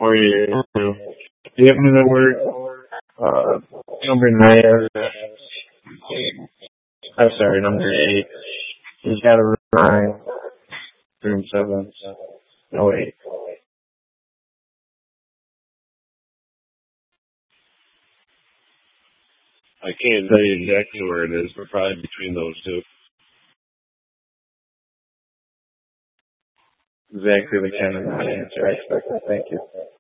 for you. Do you happen to know where number 9 I'm sorry, number 8. He's got a room 9, room 7. No, 8. I can't tell you exactly where it is, but probably between those two. Exactly the kind of answer I expected. Thank you.